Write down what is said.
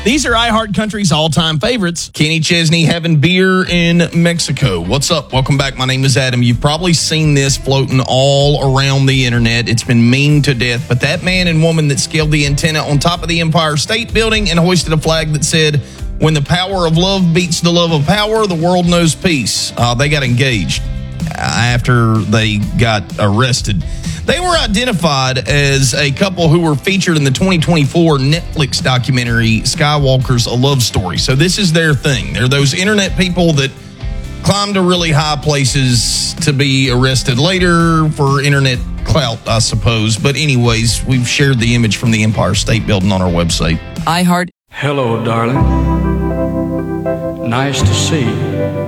These are iHeartCountry's all-time favorites. Kenny Chesney having beer in Mexico. What's up? Welcome back. My name is Adam. You've probably seen this floating all around the internet. It's been memed to death. But that man and woman that scaled the antenna on top of the Empire State Building and hoisted a flag that said, "When the power of love beats the love of power, the world knows peace." They got engaged after they got arrested. They were identified as a couple who were featured in the 2024 Netflix documentary, Skywalker's A Love Story. So this is their thing. They're those internet people that climb to really high places to be arrested later for internet clout, I suppose. But anyways, we've shared the image from the Empire State Building on our website. iHeart. Hello, darling. Nice to see you.